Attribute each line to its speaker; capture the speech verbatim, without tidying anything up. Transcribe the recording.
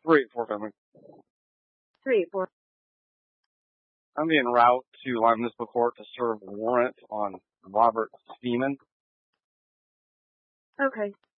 Speaker 1: three eight four coming.
Speaker 2: three eight four.
Speaker 1: I'm en route to Lime Municipal Court to serve a warrant on Robert Steeman.
Speaker 2: Okay.